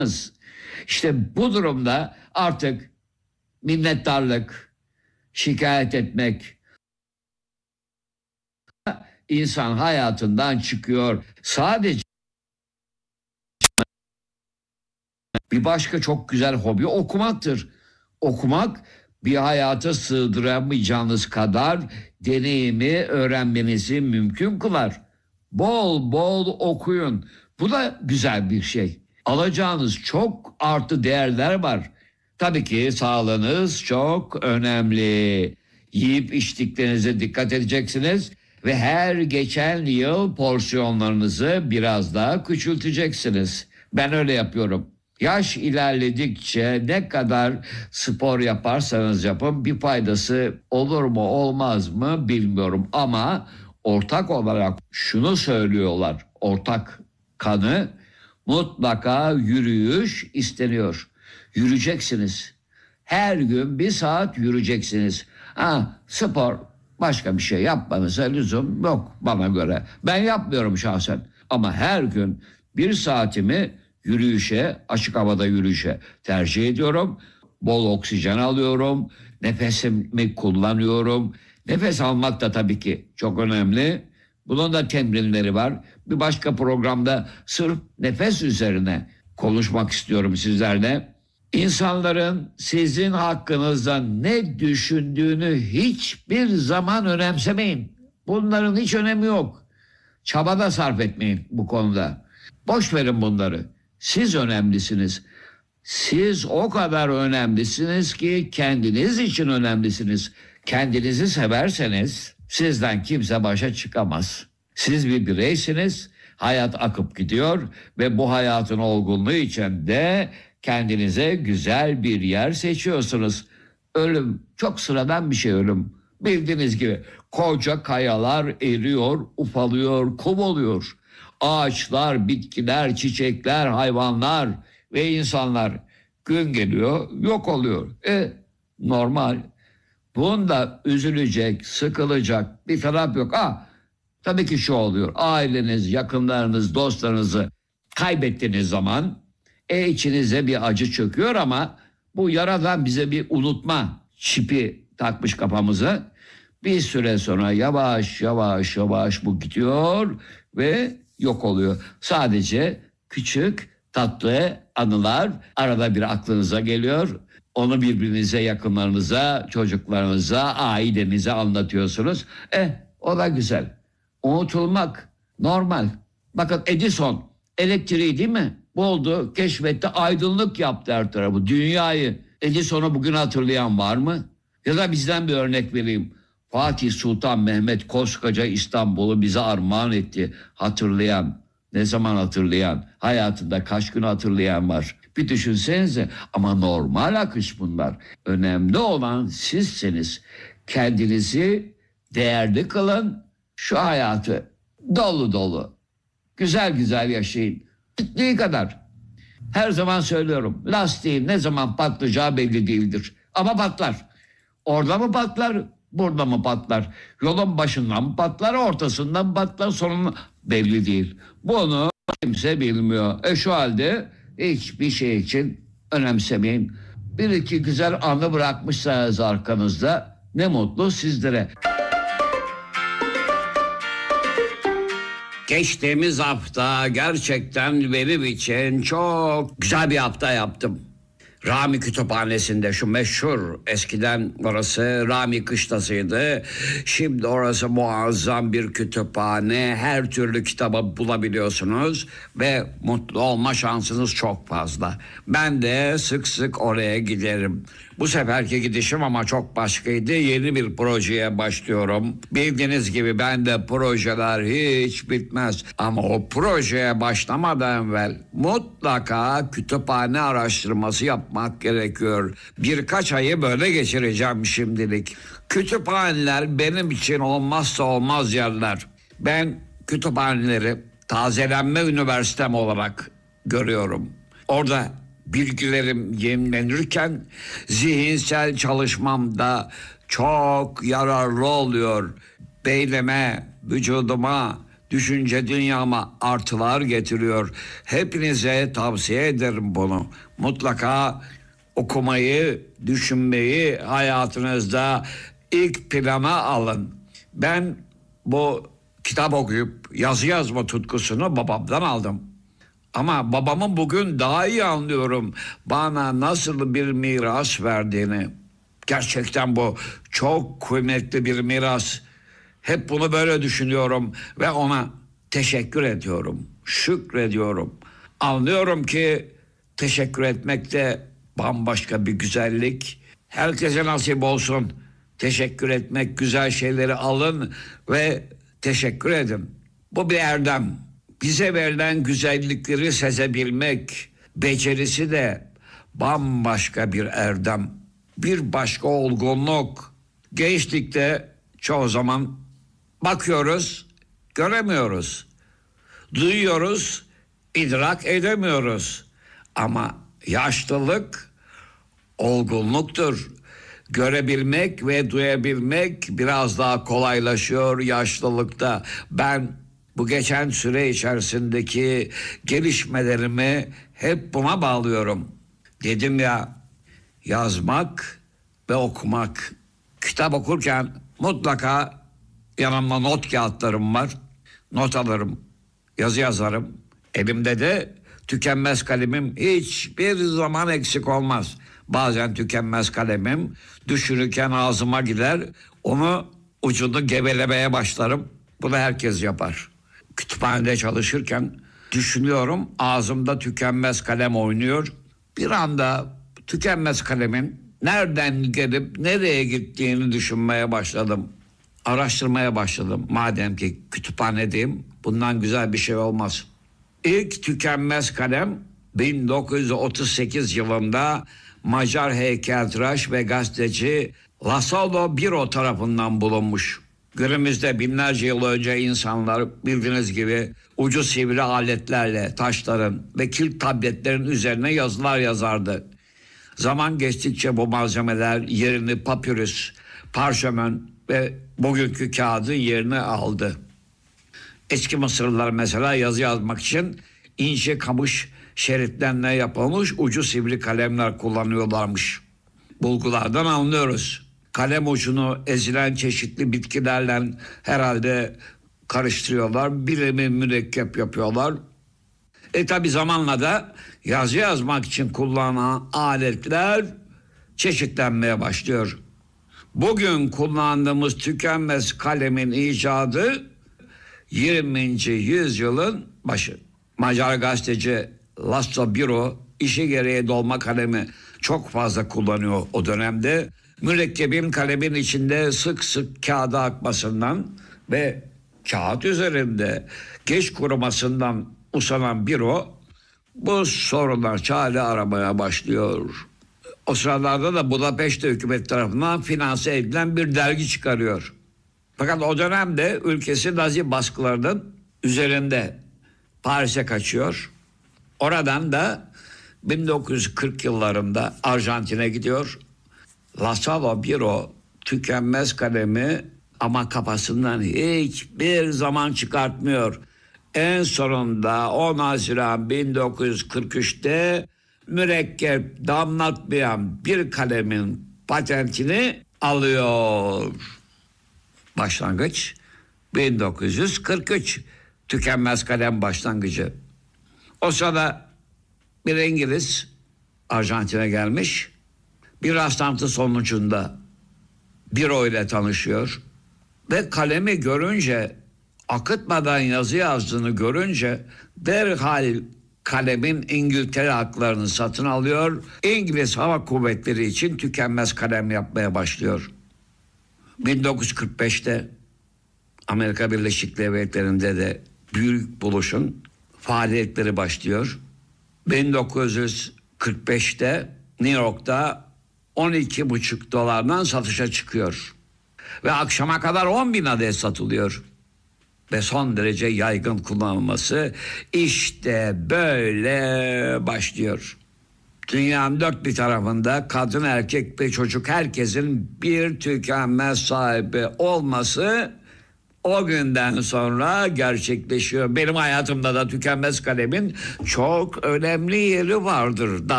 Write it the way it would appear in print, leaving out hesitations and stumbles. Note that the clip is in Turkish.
İşte bu durumda artık minnettarlık, şikayet etmek insan hayatından çıkıyor. Sadece bir başka çok güzel hobi okumaktır. Okumak bir hayata sığdıramayacağınız kadar deneyimi öğrenmenizi mümkün kılar. Bol bol okuyun. Bu da güzel bir şey. Alacağınız çok artı değerler var. Tabii ki sağlığınız çok önemli. Yiyip içtiklerinize dikkat edeceksiniz ve her geçen yıl porsiyonlarınızı biraz daha küçülteceksiniz. Ben öyle yapıyorum. Yaş ilerledikçe ne kadar spor yaparsanız yapın bir faydası olur mu olmaz mı bilmiyorum. Ama ortak olarak şunu söylüyorlar. Ortak kanı mutlaka yürüyüş isteniyor. Yürüyeceksiniz. Her gün 1 saat yürüyeceksiniz. Spor başka bir şey yapmanıza lüzum yok bana göre. Ben yapmıyorum şahsen. Ama her gün 1 saatimi yürüyüşe, açık havada yürüyüşe tercih ediyorum. Bol oksijen alıyorum. Nefesimi kullanıyorum. Nefes almak da tabii ki çok önemli. Bunun da temrinleri var. Bir başka programda sırf nefes üzerine konuşmak istiyorum sizlerle. İnsanların sizin hakkınızda ne düşündüğünü hiçbir zaman önemsemeyin. Bunların hiç önemi yok. Çaba da sarf etmeyin bu konuda. Boş verin bunları. Siz önemlisiniz. Siz o kadar önemlisiniz ki kendiniz için önemlisiniz. Kendinizi severseniz sizden kimse başa çıkamaz. Siz bir bireysiniz. Hayat akıp gidiyor ve bu hayatın olgunluğu için de kendinize güzel bir yer seçiyorsunuz. Ölüm çok sıradan bir şey ölüm. Bildiğiniz gibi koca kayalar eriyor, ufalıyor, kum oluyor. Ağaçlar, bitkiler, çiçekler, hayvanlar ve insanlar gün geliyor yok oluyor. Normal. Bunda üzülecek, sıkılacak bir taraf yok. Tabii ki şu oluyor. Aileniz, yakınlarınız, dostlarınızı kaybettiğiniz zaman içinize bir acı çöküyor ama bu yaradan bize bir unutma çipi takmış kafamıza. Bir süre sonra yavaş yavaş bu gidiyor ve yok oluyor. Sadece küçük tatlı anılar arada bir aklınıza geliyor. Onu birbirinize, yakınlarınıza, çocuklarınıza, ailenize anlatıyorsunuz. O da güzel. Unutulmak normal. Bakın Edison elektriği değil mi? Buldu, keşfetti, aydınlık yaptı her tarafı. Dünyayı. Edison'u bugün hatırlayan var mı? Ya da bizden bir örnek vereyim. Fatih Sultan Mehmet koskoca İstanbul'u bize armağan etti. Hatırlayan, ne zaman hatırlayan, hayatında kaç gün hatırlayan var. Bir düşünsenize ama normal akış bunlar. Önemli olan sizsiniz. Kendinizi değerli kılın. Şu hayatı dolu dolu, güzel güzel yaşayın. Bittiği kadar. Her zaman söylüyorum. Lastiğin ne zaman patlayacağı belli değildir. Ama patlar. Orada mı patlar, burada mı patlar? Yolun başından mı patlar, ortasından mı patlar, sonunda belli değil. Bunu kimse bilmiyor. Şu halde hiçbir şey için önemsemeyin. Bir iki güzel anı bırakmışsanız arkanızda ne mutlu sizlere. Geçtiğimiz hafta gerçekten benim için çok güzel bir hafta yaptım. Rami Kütüphanesi'nde şu meşhur, eskiden orası Rami Kışlası'ydı. Şimdi orası muazzam bir kütüphane. Her türlü kitabı bulabiliyorsunuz ve mutlu olma şansınız çok fazla. Ben de sık sık oraya giderim. Bu seferki gidişim ama çok başkaydı. Yeni bir projeye başlıyorum. Bildiğiniz gibi bende projeler hiç bitmez. Ama o projeye başlamadan evvel mutlaka kütüphane araştırması yapmak gerekiyor. Birkaç ayı böyle geçireceğim şimdilik. Kütüphaneler benim için olmazsa olmaz yerler. Ben kütüphaneleri tazelenme üniversitem olarak görüyorum. Orada bilgilerim yenilenirken zihinsel çalışmam da çok yararlı oluyor. Beynime, vücuduma, düşünce dünyama artılar getiriyor. Hepinize tavsiye ederim bunu. Mutlaka okumayı, düşünmeyi hayatınızda ilk plana alın. Ben bu kitap okuyup yazı yazma tutkusunu babamdan aldım. Ama babamın bugün daha iyi anlıyorum bana nasıl bir miras verdiğini. Gerçekten bu çok kıymetli bir miras. Hep bunu böyle düşünüyorum ve ona teşekkür ediyorum, şükrediyorum. Anlıyorum ki teşekkür etmek de bambaşka bir güzellik. Herkese nasip olsun. Teşekkür etmek, güzel şeyleri alın ve teşekkür edin. Bu bir erdem. Bize verilen güzellikleri sezebilmek becerisi de bambaşka bir erdem. Bir başka olgunluk. Gençlikte çoğu zaman bakıyoruz, göremiyoruz. Duyuyoruz, idrak edemiyoruz. Ama yaşlılık olgunluktur. Görebilmek ve duyabilmek biraz daha kolaylaşıyor yaşlılıkta. Ben bu geçen süre içerisindeki gelişmelerimi hep buna bağlıyorum. Dedim ya, yazmak ve okumak. Kitap okurken mutlaka yanımda not kağıtlarım var. Not alırım, yazı yazarım. Elimde de tükenmez kalemim hiçbir zaman eksik olmaz. Bazen tükenmez kalemim düşürürken ağzıma gider. Onu ucunu gevelemeye başlarım. Bunu herkes yapar. Kütüphanede çalışırken düşünüyorum, ağzımda tükenmez kalem oynuyor. Bir anda tükenmez kalemin nereden gelip nereye gittiğini düşünmeye başladım. Araştırmaya başladım. Madem ki kütüphanedeyim, bundan güzel bir şey olmaz. İlk tükenmez kalem 1938 yılında Macar heykeltıraş ve gazeteci Laszlo Biro tarafından bulunmuş. Günümüzde binlerce yıl önce insanlar bildiğiniz gibi ucu sivri aletlerle taşların ve kilit tabletlerin üzerine yazılar yazardı. Zaman geçtikçe bu malzemeler yerini papyrus, parşömen ve bugünkü kağıdın yerini aldı. Eski Mısırlılar mesela yazı yazmak için ince kamış şeritlerle yapılmış ucu sivri kalemler kullanıyorlarmış. Bulgulardan anlıyoruz. Kalem ucunu ezilen çeşitli bitkilerle herhalde karıştırıyorlar. Bilimi mürekkep yapıyorlar. Tabi zamanla da yazı yazmak için kullanılan aletler çeşitlenmeye başlıyor. Bugün kullandığımız tükenmez kalemin icadı 20. yüzyılın başı. Macar gazeteci Laszlo Biro işi gereği dolma kalemi çok fazla kullanıyor o dönemde. Mürekkebin kalemin içinde sık sık kağıda akmasından ve kağıt üzerinde geç kurumasından usanan Biro bu sorunlar çare aramaya başlıyor. O sıralarda da Budapeşte hükümet tarafından finanse edilen bir dergi çıkarıyor. Fakat o dönemde ülkesi Nazi baskılarının üzerinde Paris'e kaçıyor. Oradan da 1940 yıllarında Arjantin'e gidiyor. Laszlo Biro tükenmez kalemi ama kafasından hiçbir zaman çıkartmıyor. En sonunda 10 Haziran 1943'te mürekkep damlatmayan bir kalemin patentini alıyor. Başlangıç 1943 tükenmez kalem başlangıcı. O sırada bir İngiliz Arjantin'e gelmiş. Bir rastlantı sonucunda Biro ile tanışıyor ve kalemi görünce, akıtmadan yazı yazdığını görünce derhal kalemin İngiltere haklarını satın alıyor. İngiliz Hava Kuvvetleri için tükenmez kalem yapmaya başlıyor. 1945'te Amerika Birleşik Devletleri'nde de büyük buluşun faaliyetleri başlıyor. 1945'te New York'ta 12,5 dolardan satışa çıkıyor. Ve akşama kadar 10.000 adet satılıyor. Ve son derece yaygın kullanılması işte böyle başlıyor. Dünyanın dört bir tarafında kadın, erkek ve çocuk herkesin bir tükenmez sahibi olması o günden sonra gerçekleşiyor. Benim hayatımda da Tükenmez Kalem'in çok önemli yeri vardır.